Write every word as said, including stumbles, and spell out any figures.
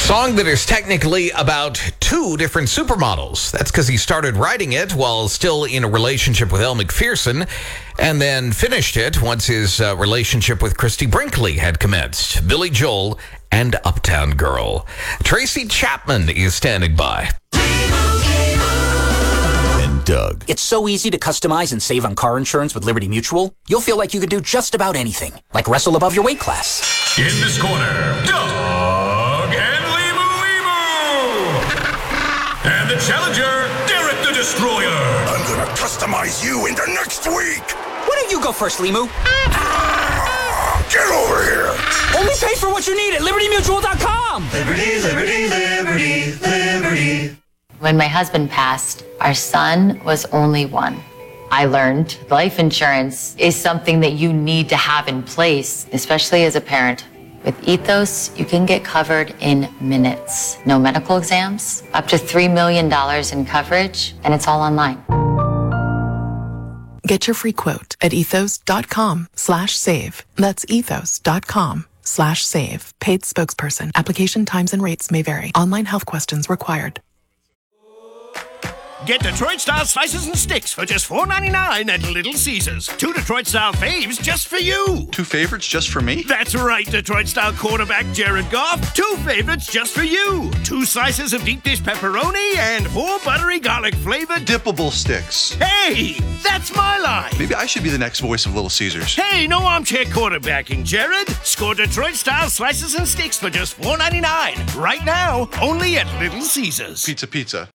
Song that is technically about two different supermodels. That's because he started writing it while still in a relationship with Elle Macpherson and then finished it once his uh, relationship with Christy Brinkley had commenced. Billy Joel and Uptown Girl. Tracy Chapman is standing by. And Doug. It's so easy to customize and save on car insurance with Liberty Mutual. You'll feel like you could do just about anything, like wrestle above your weight class. In this corner, Doug and Limu Limu. And the challenger, Derek the Destroyer. I'm gonna customize you into next week. Why don't you go first, Limu? Get over here. Only pay for what you need at liberty mutual dot com. Liberty, liberty, liberty, liberty. When my husband passed, our son was only one. I learned life insurance is something that you need to have in place, especially as a parent. With Ethos, you can get covered in minutes. No medical exams, up to three million dollars in coverage, and it's all online. Get your free quote at ethos.com slash save. That's ethos.com slash save. Paid spokesperson. Application times and rates may vary. Online health questions required. Get Detroit-style slices and sticks for just four ninety-nine at Little Caesars. Two Detroit-style faves just for you. Two favorites just for me? That's right, Detroit-style quarterback Jared Goff. Two favorites just for you. Two slices of deep dish pepperoni and four buttery garlic-flavored dippable sticks. Hey, that's my line. Maybe I should be the next voice of Little Caesars. Hey, no armchair quarterbacking, Jared. Score Detroit-style slices and sticks for just four ninety-nine. Right now, only at Little Caesars. Pizza, pizza.